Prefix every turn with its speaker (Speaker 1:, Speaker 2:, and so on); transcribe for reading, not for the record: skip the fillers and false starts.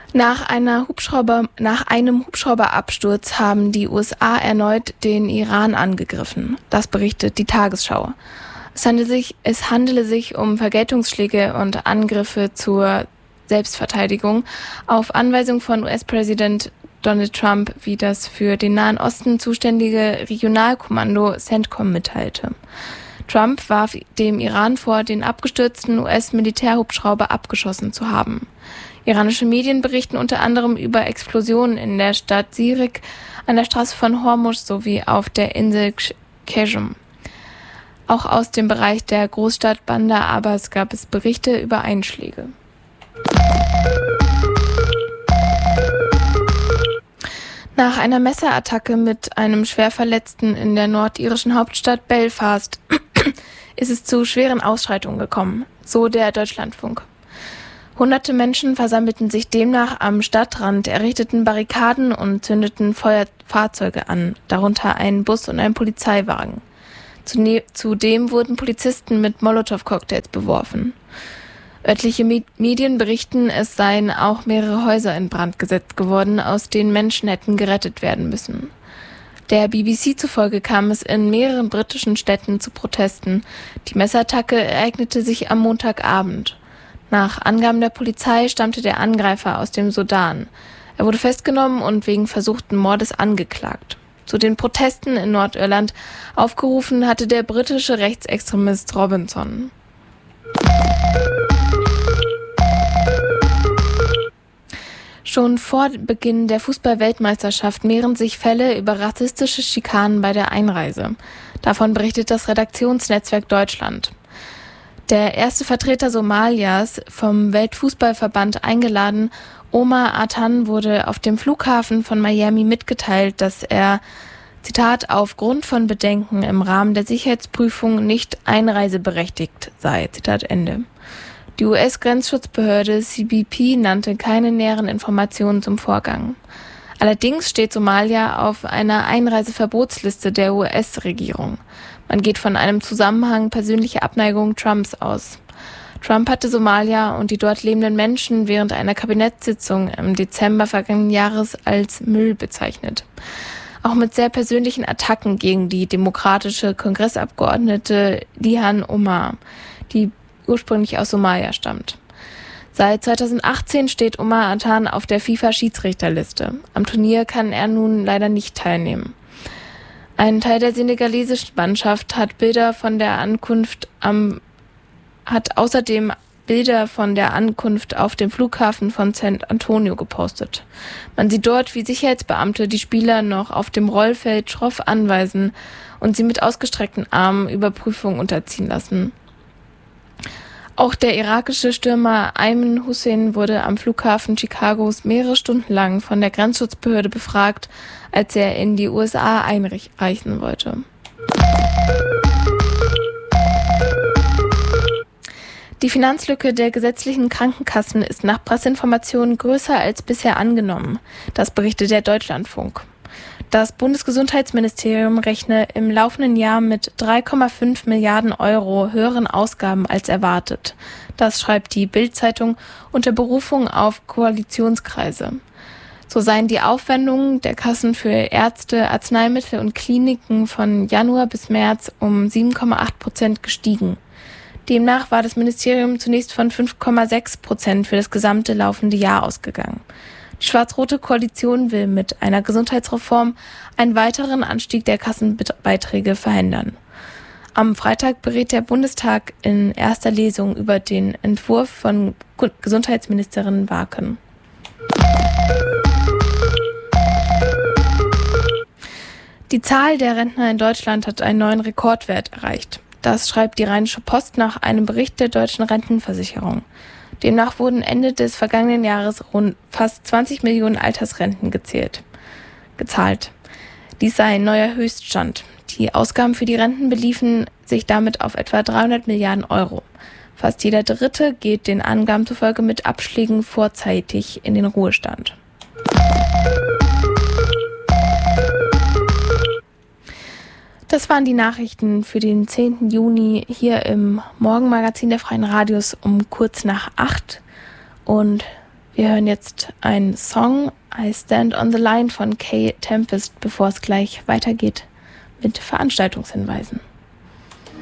Speaker 1: Nach einem Hubschrauberabsturz haben die USA erneut den Iran angegriffen. Das berichtet die Tagesschau. Es handele sich um Vergeltungsschläge und Angriffe zur Selbstverteidigung auf Anweisung von US-Präsident Donald Trump, wie das für den Nahen Osten zuständige Regionalkommando CENTCOM mitteilte. Trump warf dem Iran vor, den abgestürzten US-Militärhubschrauber abgeschossen zu haben. Iranische Medien berichten unter anderem über Explosionen in der Stadt Sirik, an der Straße von Hormuz sowie auf der Insel Qeshm. Auch aus dem Bereich der Großstadt Bandar Abbas gab es Berichte über Einschläge. Nach einer Messerattacke mit einem Schwerverletzten in der nordirischen Hauptstadt Belfast ist es zu schweren Ausschreitungen gekommen, so der Deutschlandfunk. Hunderte Menschen versammelten sich demnach am Stadtrand, errichteten Barrikaden und zündeten Feuerfahrzeuge an, darunter einen Bus und ein Polizeiwagen. Zudem wurden Polizisten mit Molotow-Cocktails beworfen. Örtliche Medien berichten, es seien auch mehrere Häuser in Brand gesetzt geworden, aus denen Menschen hätten gerettet werden müssen. Der BBC zufolge kam es in mehreren britischen Städten zu Protesten. Die Messerattacke ereignete sich am Montagabend. Nach Angaben der Polizei stammte der Angreifer aus dem Sudan. Er wurde festgenommen und wegen versuchten Mordes angeklagt. Zu den Protesten in Nordirland aufgerufen hatte der britische Rechtsextremist Robinson. Schon vor Beginn der Fußball-Weltmeisterschaft mehren sich Fälle über rassistische Schikanen bei der Einreise. Davon berichtet das Redaktionsnetzwerk Deutschland. Der erste Vertreter Somalias, vom Weltfußballverband eingeladen, Omar Atan, wurde auf dem Flughafen von Miami mitgeteilt, dass er, Zitat, aufgrund von Bedenken im Rahmen der Sicherheitsprüfung nicht einreiseberechtigt sei. Zitat Ende. Die US-Grenzschutzbehörde CBP nannte keine näheren Informationen zum Vorgang. Allerdings steht Somalia auf einer Einreiseverbotsliste der US-Regierung. Man geht von einem Zusammenhang persönlicher Abneigung Trumps aus. Trump hatte Somalia und die dort lebenden Menschen während einer Kabinettssitzung im Dezember vergangenen Jahres als Müll bezeichnet. Auch mit sehr persönlichen Attacken gegen die demokratische Kongressabgeordnete Ilhan Omar, die ursprünglich aus Somalia stammt. Seit 2018 steht Omar Atan auf der FIFA-Schiedsrichterliste. Am Turnier kann er nun leider nicht teilnehmen. Ein Teil der senegalesischen Mannschaft hat außerdem Bilder von der Ankunft auf dem Flughafen von San Antonio gepostet. Man sieht dort, wie Sicherheitsbeamte die Spieler noch auf dem Rollfeld schroff anweisen und sie mit ausgestreckten Armen Überprüfung unterziehen lassen. Auch der irakische Stürmer Ayman Hussein wurde am Flughafen Chicagos mehrere Stunden lang von der Grenzschutzbehörde befragt, als er in die USA einreisen wollte. Die Finanzlücke der gesetzlichen Krankenkassen ist nach Presseinformationen größer als bisher angenommen. Das berichtet der Deutschlandfunk. Das Bundesgesundheitsministerium rechne im laufenden Jahr mit 3,5 Milliarden Euro höheren Ausgaben als erwartet. Das schreibt die Bild-Zeitung unter Berufung auf Koalitionskreise. So seien die Aufwendungen der Kassen für Ärzte, Arzneimittel und Kliniken von Januar bis März um 7,8% gestiegen. Demnach war das Ministerium zunächst von 5,6% für das gesamte laufende Jahr ausgegangen. Die schwarz-rote Koalition will mit einer Gesundheitsreform einen weiteren Anstieg der Kassenbeiträge verhindern. Am Freitag berät der Bundestag in erster Lesung über den Entwurf von Gesundheitsministerin Warken. Die Zahl der Rentner in Deutschland hat einen neuen Rekordwert erreicht. Das schreibt die Rheinische Post nach einem Bericht der Deutschen Rentenversicherung. Demnach wurden Ende des vergangenen Jahres rund fast 20 Millionen Altersrenten gezahlt. Dies sei ein neuer Höchststand. Die Ausgaben für die Renten beliefen sich damit auf etwa 300 Milliarden Euro. Fast jeder Dritte geht den Angaben zufolge mit Abschlägen vorzeitig in den Ruhestand. Das waren die Nachrichten für den 10. Juni hier im Morgenmagazin der Freien Radios um kurz nach 8. Und Wir hören jetzt einen Song, I Stand on the Line von Kay Tempest, bevor es gleich weitergeht mit Veranstaltungshinweisen.